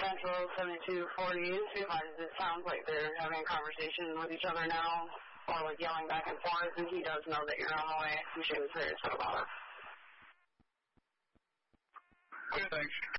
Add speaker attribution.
Speaker 1: Central 7240 supervisors, it sounds like they're having a conversation with each other now, or like yelling back and forth, and he does know that you're on the way. I'm sure he was very upset about it.
Speaker 2: Okay, thanks.